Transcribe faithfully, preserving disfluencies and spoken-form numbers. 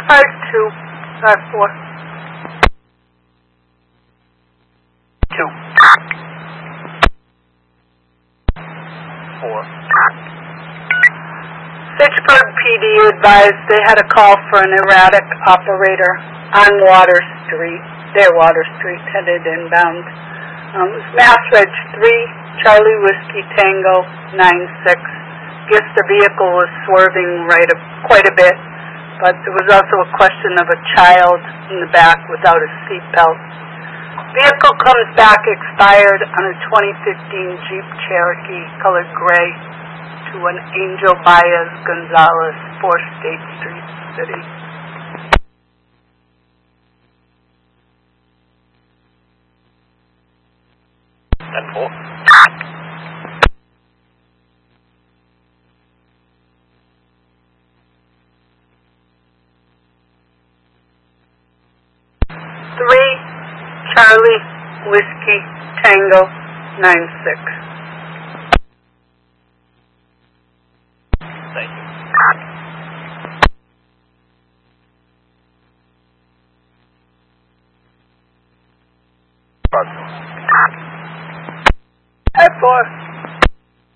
R two, R four. Two. Four. Fitchburg P D advised they had a call for an erratic operator on Water Street, their Water Street, headed inbound. Um, it was Mass Reg three, Charlie Whiskey Tango nine six. Guess the vehicle was swerving right a, quite a bit, but there was also a question of a child in the back without a seatbelt. Vehicle comes back expired on a twenty fifteen Jeep Cherokee colored gray to an Angel Baez Gonzalez, four State Street, City. ten four. Three, Charlie Whiskey Tango nine six. Thank you. F four.